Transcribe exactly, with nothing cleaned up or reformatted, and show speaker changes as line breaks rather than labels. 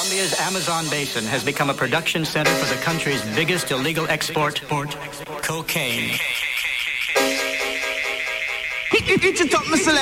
Colombia's Amazon basin has become a production center for the country's biggest illegal export, cocaine.
Hit it, hit it up, Mister